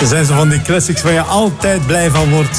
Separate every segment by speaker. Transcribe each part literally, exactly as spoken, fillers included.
Speaker 1: Er zijn zo van die classics waar je altijd blij van wordt.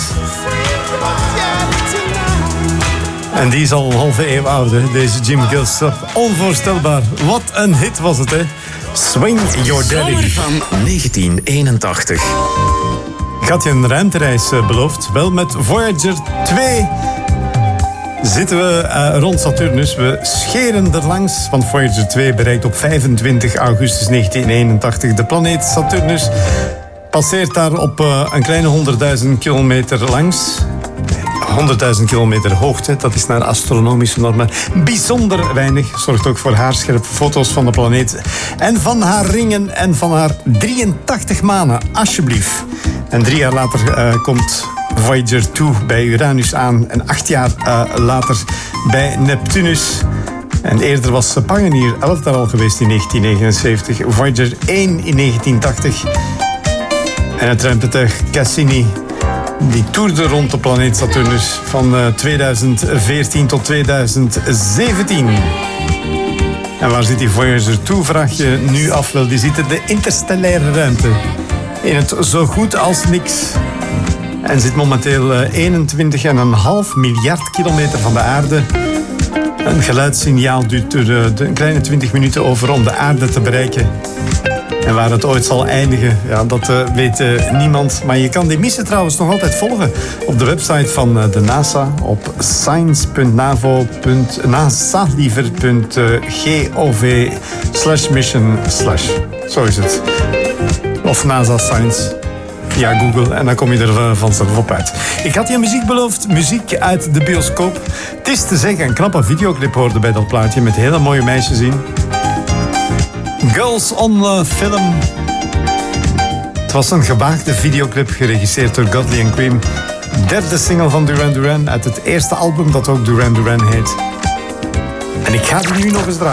Speaker 1: En die is al een halve eeuw oud, hè? Deze Jim Gilstrap. Onvoorstelbaar. Wat een hit was het, hè? Swing Your Daddy.
Speaker 2: Zomer van negentien eenentachtig.
Speaker 1: Ik had je een ruimtereis beloofd. Wel, met Voyager twee zitten we uh, rond Saturnus. We scheren er langs, want Voyager twee bereikt op vijfentwintig augustus negentien eenentachtig de planeet Saturnus. Passeert daar op uh, een kleine honderdduizend kilometer langs. honderdduizend kilometer hoogte, dat is naar astronomische normen bijzonder weinig. Zorgt ook voor haarscherpe foto's van de planeet. En van haar ringen en van haar drieëntachtig manen, alsjeblieft. En drie jaar later uh, komt Voyager twee bij Uranus aan. En acht jaar uh, later bij Neptunus. En eerder was Pioneer elf daar al geweest in negentien negenenzeventig. Voyager één in negentien tachtig. En het ruimtetuig Cassini, die toerde rond de planeet Saturnus van uh, tweeduizend veertien tot tweeduizend zeventien. En waar zit die Voyager twee, vraag je nu af. Wel, die zit in de interstellaire ruimte. In het zo goed als niks. En zit momenteel uh, eenentwintig komma vijf miljard kilometer van de aarde. Een geluidssignaal duurt er uh, een kleine twintig minuten over om de aarde te bereiken. En waar het ooit zal eindigen, ja, dat uh, weet uh, niemand. Maar je kan die missie trouwens nog altijd volgen op de website van uh, de NASA op science punt navo punt nasa liever punt gov slash mission slash. Zo is het. Of NASA Science. Ja, Google. En dan kom je er uh, vanzelf op uit. Ik had je muziek beloofd. Muziek uit de bioscoop. Het is te zeggen, een knappe videoclip hoorde bij dat plaatje met hele mooie meisjes in. Girls on uh, Film. Het was een gewaagde videoclip geregisseerd door Godley en Cream. Derde single van Duran Duran uit het eerste album dat ook Duran Duran heet. En ik ga die nu nog eens draaien.